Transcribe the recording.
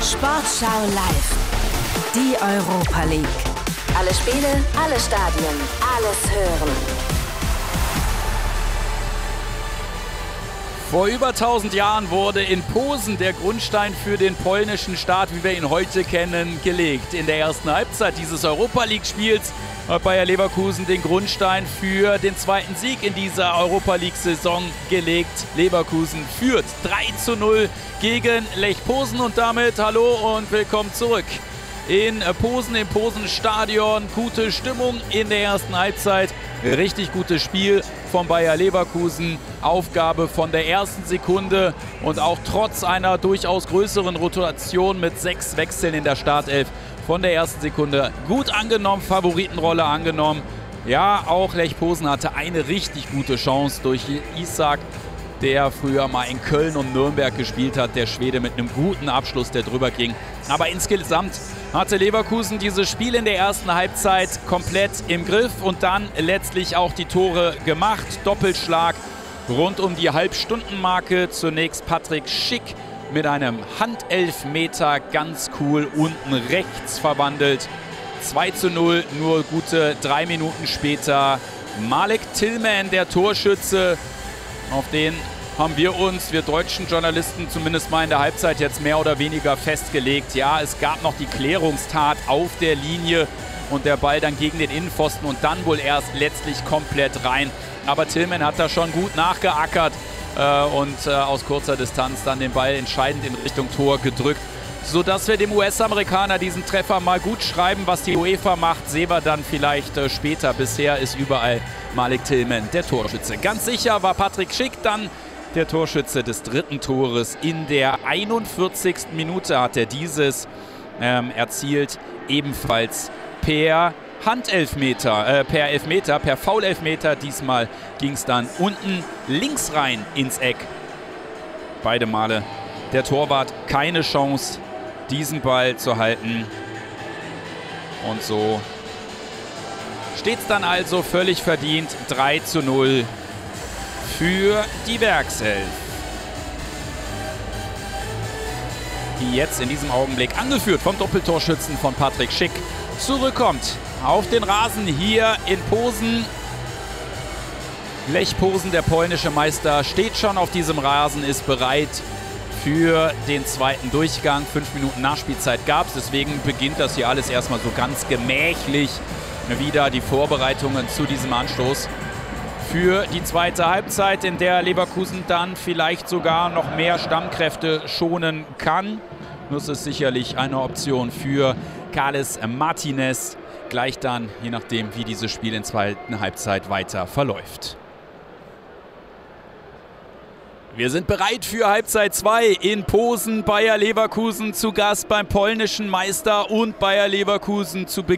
Sportschau live. Die Europa League. Alle Spiele, alle Stadien, alles hören. Vor über 1000 Jahren wurde in Posen der Grundstein für den polnischen Staat, wie wir ihn heute kennen, gelegt. In der ersten Halbzeit dieses Europa-League-Spiels hat Bayer Leverkusen den Grundstein für den zweiten Sieg in dieser Europa-League-Saison gelegt. Leverkusen führt 3:0 gegen Lech Posen und damit hallo und willkommen zurück in Posen, im Posen-Stadion. Gute Stimmung in der ersten Halbzeit, richtig gutes Spiel von Bayer Leverkusen. Aufgabe von der ersten Sekunde und auch trotz einer durchaus größeren Rotation mit 6 Wechseln in der Startelf von der ersten Sekunde gut angenommen, Favoritenrolle angenommen. Ja, auch Lech Posen hatte eine richtig gute Chance durch Isak, der früher mal in Köln und Nürnberg gespielt hat, der Schwede mit einem guten Abschluss, der drüber ging. Aber insgesamt hatte Leverkusen dieses Spiel in der ersten Halbzeit komplett im Griff und dann letztlich auch die Tore gemacht. Doppelschlag rund um die Halbstundenmarke. Zunächst Patrick Schick mit einem Handelfmeter, ganz cool, unten rechts verwandelt. 2:0, nur gute 3 Minuten später. Malik Tillman, der Torschütze, auf den haben wir deutschen Journalisten, zumindest mal in der Halbzeit jetzt mehr oder weniger festgelegt. Ja, es gab noch die Klärungstat auf der Linie und der Ball dann gegen den Innenpfosten und dann wohl erst letztlich komplett rein. Aber Tillman hat da schon gut nachgeackert und aus kurzer Distanz dann den Ball entscheidend in Richtung Tor gedrückt. Sodass wir dem US-Amerikaner diesen Treffer mal gut schreiben. Was die UEFA macht, sehen wir dann vielleicht später. Bisher ist überall Malik Tillman der Torschütze. Ganz sicher war Patrick Schick dann der Torschütze des dritten Tores. In der 41. Minute hat er dieses erzielt, ebenfalls per Handelfmeter, per Foulelfmeter. Diesmal ging es dann unten links rein ins Eck. Beide Male der Torwart keine Chance, diesen Ball zu halten. Und so steht es dann also völlig verdient 3:0 für die Werkself, die jetzt in diesem Augenblick angeführt vom Doppeltorschützen von Patrick Schick zurückkommt auf den Rasen hier in Posen. Lech Posen, der polnische Meister, steht schon auf diesem Rasen, ist bereit für den zweiten Durchgang. 5 Minuten Nachspielzeit gab es, deswegen beginnt das hier alles erstmal so ganz gemächlich wieder, die Vorbereitungen zu diesem Anstoß für die zweite Halbzeit, in der Leverkusen dann vielleicht sogar noch mehr Stammkräfte schonen kann. Das ist sicherlich eine Option für Carles Martinez. Gleich dann, je nachdem, wie dieses Spiel in der zweiten Halbzeit weiter verläuft. Wir sind bereit für Halbzeit 2 in Posen. Bayer Leverkusen zu Gast beim polnischen Meister und Bayer Leverkusen zu Beginn